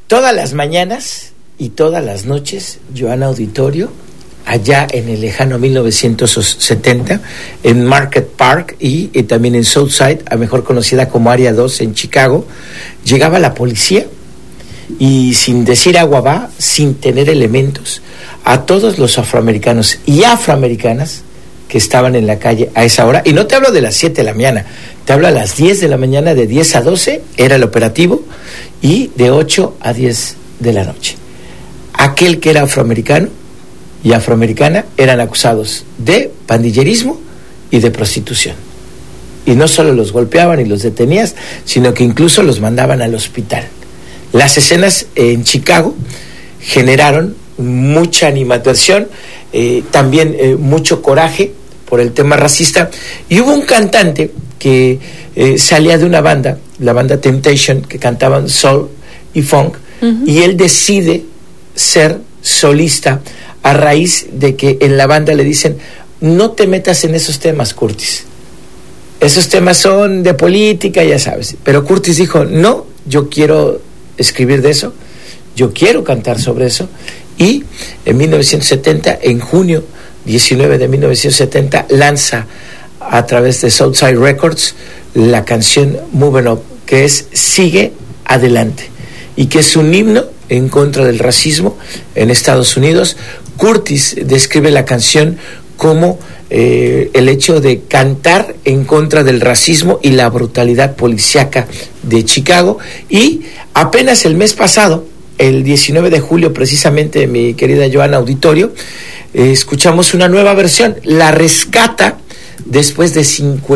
Todas las mañanas y todas las noches, Joana Auditorio, allá en el lejano 1970, en Market Park y también en Southside, a mejor conocida como Área 2 en Chicago, llegaba la policía y sin decir agua va, sin tener elementos, a todos los afroamericanos y afroamericanas que estaban en la calle a esa hora, y no te hablo de las 7 de la mañana, te hablo a las 10 de la mañana, de 10 a 12 era el operativo, y de 8 a 10 de la noche. Aquel que era afroamericano y afroamericana eran acusados de pandillerismo y de prostitución. Y no solo los golpeaban y los detenían, sino que incluso los mandaban al hospital. Las escenas en Chicago generaron mucha animadversión, también mucho coraje por el tema racista, y hubo un cantante que salía de una banda, la banda Temptation, que cantaban soul y funk, y él decide ser solista a raíz de que en la banda le dicen: no te metas en esos temas, Curtis, esos temas son de política, ya sabes. Pero Curtis dijo: no, yo quiero escribir de eso, yo quiero cantar sobre eso. Y en 1970, en junio 19 de 1970, lanza a través de Southside Records la canción Moving Up, que es Sigue Adelante, y que es un himno en contra del racismo en Estados Unidos. Curtis describe la canción como el hecho de cantar en contra del racismo y la brutalidad policíaca de Chicago. Y apenas el mes pasado, el 19 de julio precisamente, mi querida Joana Auditorio, escuchamos una nueva versión, la rescata después de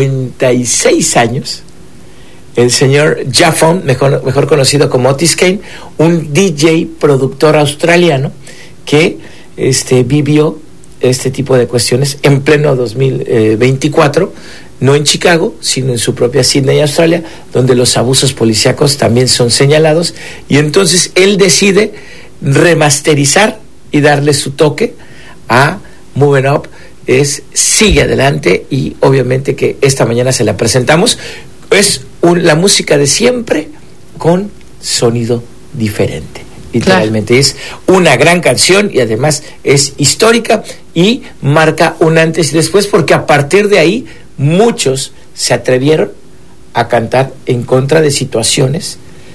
56 años el señor Jaffon, mejor conocido como Otis Kane, un DJ productor australiano que vivió este tipo de cuestiones en pleno 2024, no en Chicago, sino en su propia Sydney, Australia, donde los abusos policíacos también son señalados, y entonces él decide remasterizar y darle su toque a Moving Up, es Sigue Adelante, y obviamente que esta mañana se la presentamos. Es la música de siempre con sonido diferente. Literalmente claro. Es una gran canción y además es histórica y marca un antes y después, porque a partir de ahí muchos se atrevieron a cantar en contra de situaciones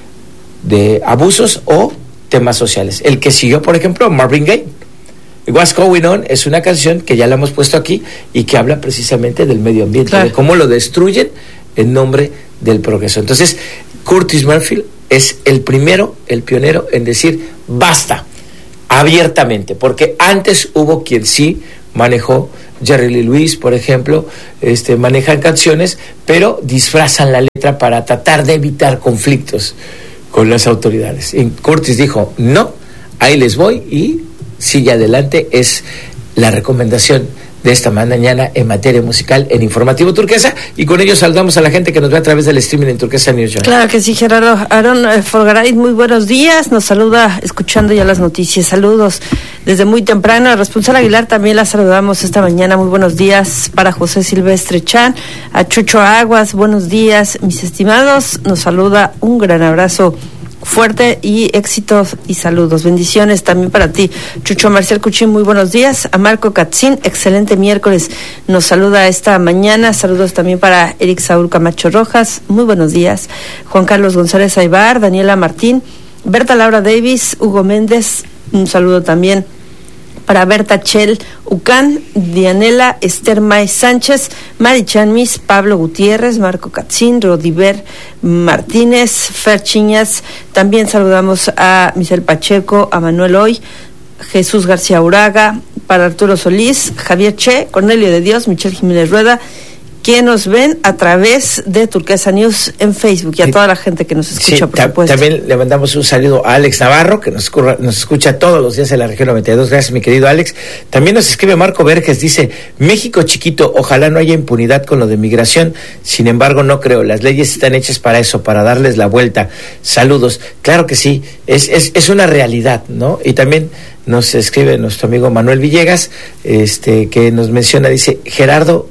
de abusos o temas sociales. El que siguió, por ejemplo, Marvin Gaye. What's Going On es una canción que ya la hemos puesto aquí y que habla precisamente del medio ambiente, claro, de cómo lo destruyen en nombre del progreso. Entonces, Curtis Mayfield es el primero, el pionero en decir basta, abiertamente, porque antes hubo quien sí manejó, Jerry Lee Lewis, por ejemplo, manejan canciones, pero disfrazan la letra para tratar de evitar conflictos con las autoridades. Y Curtis dijo, no, ahí les voy, y Sigue Adelante es la recomendación de esta mañana en materia musical en Informativo Turquesa, y con ello saludamos a la gente que nos ve a través del streaming en Turquesa News. Claro que sí, Gerardo. Aaron Forgaray, muy buenos días, nos saluda escuchando ya las noticias. Saludos desde muy temprano. A Responsable Aguilar también la saludamos esta mañana. Muy buenos días para José Silvestre Chan, a Chucho Aguas, buenos días, mis estimados. Nos saluda, un gran abrazo fuerte y éxitos y saludos, bendiciones también para ti, Chucho Marcial Cuchín, muy buenos días. A Marco Katzin, excelente miércoles, nos saluda esta mañana. Saludos también para Eric Saúl Camacho Rojas, muy buenos días. Juan Carlos González Aybar, Daniela Martín, Berta Laura Davis, Hugo Méndez, un saludo también para Berta Chel Ucán, Dianela Esther May Sánchez, Mari Chanmis, Pablo Gutiérrez, Marco Katzin, Rodiver Martínez, Fer Chiñas. También saludamos a Michelle Pacheco, a Manuel Hoy, Jesús García Uraga, para Arturo Solís, Javier Che, Cornelio de Dios, Michelle Jiménez Rueda, que nos ven a través de Turquesa News en Facebook, y a toda la gente que nos escucha, por supuesto. También le mandamos un saludo a Alex Navarro, que nos escucha todos los días en la región 92. Gracias, mi querido Alex. También nos escribe Marco Verges, dice: México chiquito, ojalá no haya impunidad con lo de migración. Sin embargo, no creo, las leyes están hechas para eso, para darles la vuelta. Saludos. Claro que sí, es una realidad, ¿no? Y también nos escribe nuestro amigo Manuel Villegas, que nos menciona, dice: Gerardo,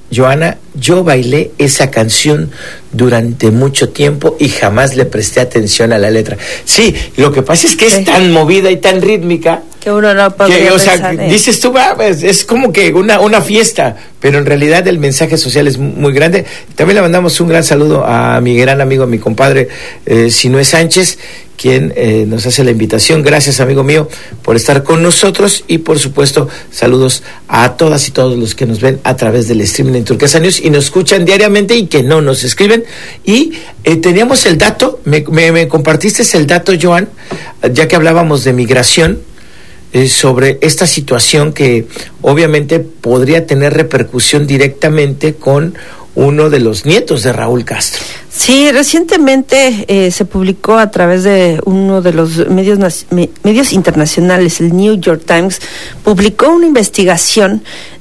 Joana, yo bailé esa canción durante mucho tiempo y jamás le presté atención a la letra. Sí, lo que pasa es que es tan movida y tan rítmica que uno no podría pensar, dices tú, es como que una fiesta, pero en realidad el mensaje social es muy grande. También le mandamos un gran saludo a mi gran amigo, a mi compadre Sinué Sánchez, quien nos hace la invitación. Gracias, amigo mío, por estar con nosotros, y por supuesto saludos a todas y todos los que nos ven a través del streaming en Turquesa News y nos escuchan diariamente y que no nos escriben. Y teníamos el dato, me compartiste el dato, Joan, ya que hablábamos de migración, sobre esta situación que obviamente podría tener repercusión directamente con uno de los nietos de Raúl Castro. Sí, recientemente se publicó a través de uno de los medios internacionales, el New York Times, publicó una investigación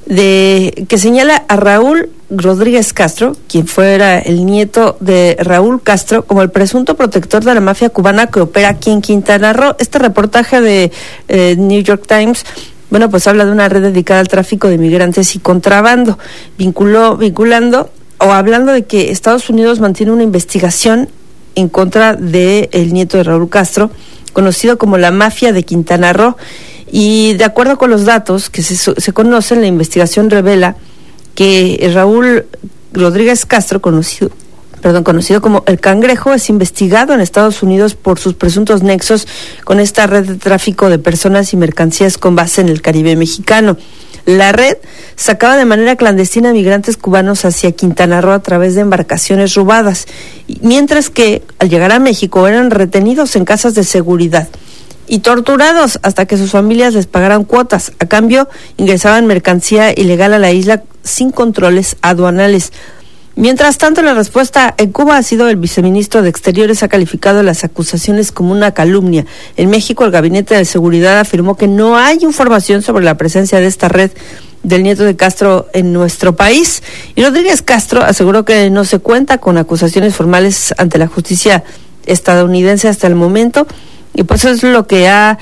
que señala a Raúl Rodríguez Castro, quien fuera el nieto de Raúl Castro, como el presunto protector de la mafia cubana que opera aquí en Quintana Roo. Este reportaje de New York Times, bueno, pues habla de una red dedicada al tráfico de migrantes y contrabando, vinculando o hablando de que Estados Unidos mantiene una investigación en contra de el nieto de Raúl Castro, conocido como la mafia de Quintana Roo. Y de acuerdo con los datos que se conocen, la investigación revela que Raúl Rodríguez Castro, conocido como El Cangrejo, es investigado en Estados Unidos por sus presuntos nexos con esta red de tráfico de personas y mercancías con base en el Caribe mexicano. La red sacaba de manera clandestina a migrantes cubanos hacia Quintana Roo a través de embarcaciones robadas, mientras que al llegar a México eran retenidos en casas de seguridad y torturados hasta que sus familias les pagaran cuotas. A cambio, ingresaban mercancía ilegal a la isla sin controles aduanales. Mientras tanto, la respuesta en Cuba ha sido: el viceministro de Exteriores ha calificado las acusaciones como una calumnia. En México, el Gabinete de Seguridad afirmó que no hay información sobre la presencia de esta red del nieto de Castro en nuestro país. Y Rodríguez Castro aseguró que no se cuenta con acusaciones formales ante la justicia estadounidense hasta el momento. Y pues eso es lo que ha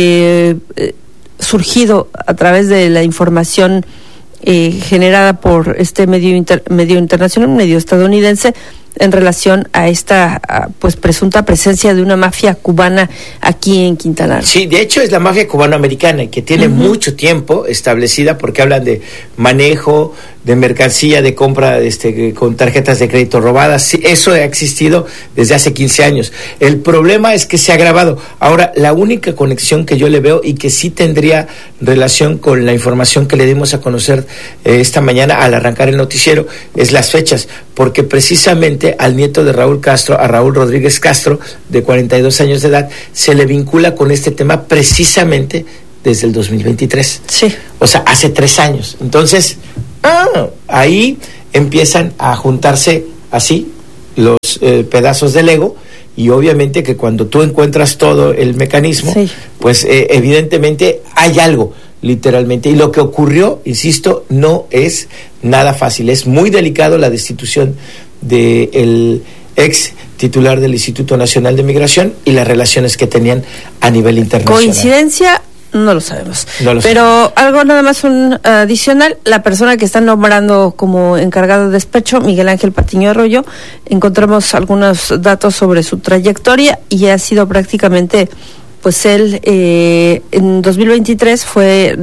surgido a través de la información generada por este medio internacional, un medio estadounidense, en relación a esta pues presunta presencia de una mafia cubana aquí en Quintana Roo. Sí, de hecho es la mafia cubano-americana, que tiene mucho tiempo establecida, porque hablan de manejo de mercancía, de compra con tarjetas de crédito robadas. Sí, eso ha existido desde hace 15 años. El problema es que se ha agravado. Ahora, la única conexión que yo le veo, y que sí tendría relación con la información que le dimos a conocer esta mañana al arrancar el noticiero, es las fechas, porque precisamente al nieto de Raúl Castro, a Raúl Rodríguez Castro, de 42 años de edad, se le vincula con este tema precisamente desde el 2023. Sí. O sea, hace 3 años. Entonces, ahí empiezan a juntarse así los pedazos del Lego, y obviamente que cuando tú encuentras todo el mecanismo, sí, pues evidentemente hay algo, literalmente. Y lo que ocurrió, insisto, no es nada fácil. Es muy delicado la destitución del ex titular del Instituto Nacional de Migración y las relaciones que tenían a nivel internacional. ¿Coincidencia? No lo sabemos. Pero algo nada más adicional: la persona que están nombrando como encargado de despacho, Miguel Ángel Patiño Arroyo, encontramos algunos datos sobre su trayectoria, y ha sido prácticamente, pues él en 2023 fue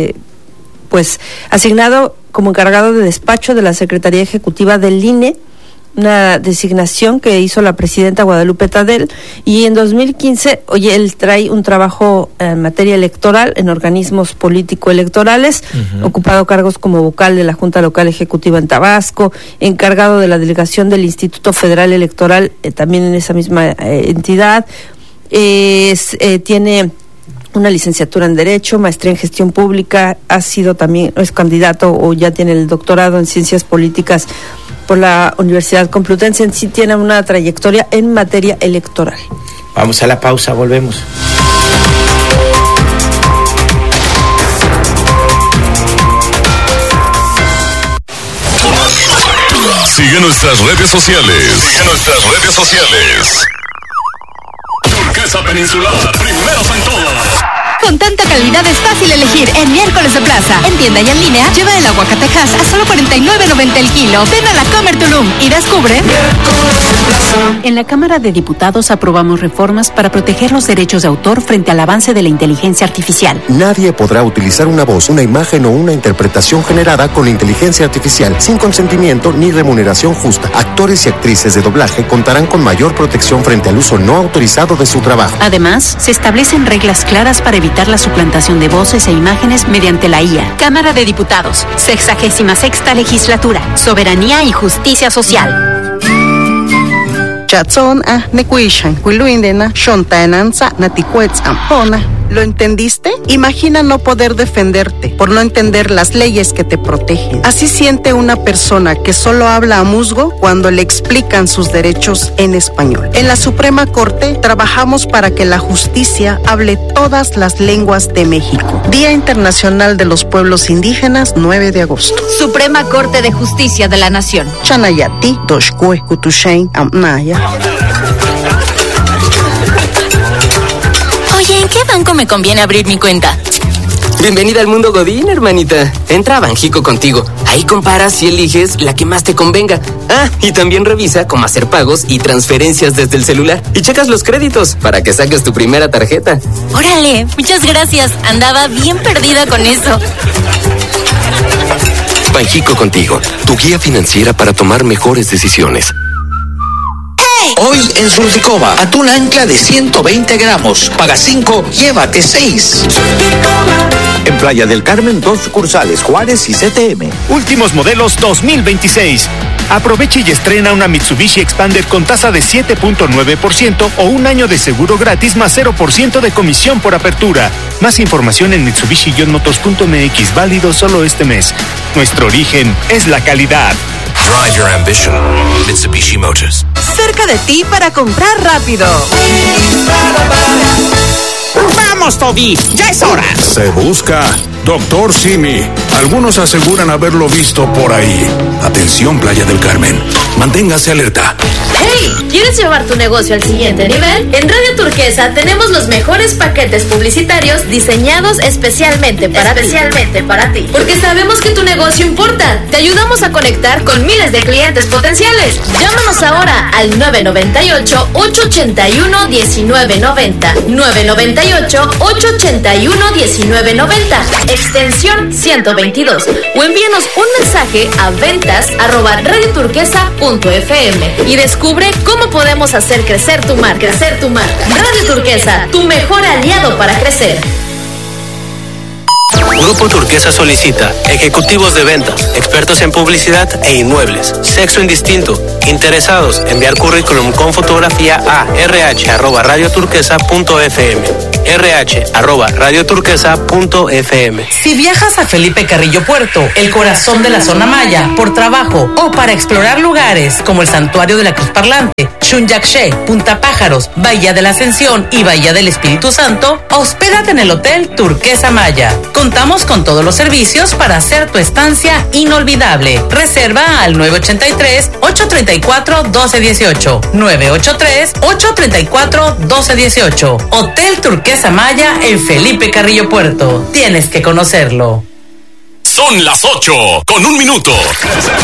asignado como encargado de despacho de la Secretaría Ejecutiva del INE, una designación que hizo la presidenta Guadalupe Tadel, y en 2015, él trae un trabajo en materia electoral en organismos político-electorales, ocupado cargos como vocal de la Junta Local Ejecutiva en Tabasco, encargado de la delegación del Instituto Federal Electoral, también en esa misma entidad. Tiene una licenciatura en Derecho, maestría en Gestión Pública, es candidato o ya tiene el doctorado en Ciencias Políticas por la Universidad Complutense. En sí tiene una trayectoria en materia electoral. Vamos a la pausa, volvemos. Sigue nuestras redes sociales. Turquesa Peninsular, primeros en todo. Con tanta calidad es fácil elegir en Miércoles de Plaza. En tienda y en línea, lleva el aguacatejas a solo $49.90 el kilo. Ven a la Comer Tulum y descubre. En la Cámara de Diputados aprobamos reformas para proteger los derechos de autor frente al avance de la inteligencia artificial. Nadie podrá utilizar una voz, una imagen o una interpretación generada con inteligencia artificial sin consentimiento ni remuneración justa. Actores y actrices de doblaje contarán con mayor protección frente al uso no autorizado de su trabajo. Además, se establecen reglas claras para evitar la suplantación de voces e imágenes mediante la IA. Cámara de Diputados, 66ª Legislatura, Soberanía y Justicia Social. Chatson nekuishan kuiluindena shontaenanza naticuetz ampona. ¿Lo entendiste? Imagina no poder defenderte por no entender las leyes que te protegen. Así siente una persona que solo habla a musgo cuando le explican sus derechos en español. En la Suprema Corte trabajamos para que la justicia hable todas las lenguas de México. Día Internacional de los Pueblos Indígenas, 9 de agosto. Suprema Corte de Justicia de la Nación. Chanayati, Doshkue, Kutushain, Amnaya. Oye, ¿en qué banco me conviene abrir mi cuenta? Bienvenida al mundo Godín, hermanita. Entra a Banjico Contigo. Ahí comparas y eliges la que más te convenga. Y también revisa cómo hacer pagos y transferencias desde el celular. Y checas los créditos para que saques tu primera tarjeta. Órale, muchas gracias. Andaba bien perdida con eso. Banjico Contigo, tu guía financiera para tomar mejores decisiones. Hoy en Surticoba, atún ancla de 120 gramos. Paga 5, llévate 6. En Playa del Carmen, 2 sucursales, Juárez y CTM. Últimos modelos 2026. Aproveche y estrena una Mitsubishi Expander con tasa de 7.9% o un año de seguro gratis más 0% de comisión por apertura. Más información en Mitsubishi-motors.mx, válido solo este mes. Nuestro origen es la calidad. Drive your ambition. Mitsubishi Motors. Cerca de ti para comprar rápido. ¡Vamos, Toby! ¡Ya es hora! Se busca Dr. Simi. Algunos aseguran haberlo visto por ahí. Atención, Playa del Carmen. Manténgase alerta. ¡Hey! ¿Quieres llevar tu negocio al siguiente nivel? En Radio Turquesa tenemos los mejores paquetes publicitarios diseñados especialmente para ti. Porque sabemos que tu negocio importa. Te ayudamos a conectar con miles de clientes potenciales. Llámanos ahora al 998-881-1990. 998-881-1990. Extensión 122. O envíanos un mensaje a ventas@radioturquesa.fm y descubre cómo podemos hacer crecer tu marca. Radio Turquesa, tu mejor aliado para crecer. Grupo Turquesa solicita ejecutivos de ventas, expertos en publicidad e inmuebles, sexo indistinto, interesados, enviar currículum con fotografía a rh@radioturquesa.fm. rh@radioturquesa.fm. Si viajas a Felipe Carrillo Puerto, el corazón de la zona maya, por trabajo o para explorar lugares como el Santuario de la Cruz Parlante, Chunyakshe, Punta Pájaros, Bahía de la Ascensión y Bahía del Espíritu Santo, hospédate en el Hotel Turquesa Maya. Contamos con todos los servicios para hacer tu estancia inolvidable. Reserva al 983-834-1218. 983-834-1218. Hotel Turquesa Maya en Felipe Carrillo Puerto. Tienes que conocerlo. Son las 8:01.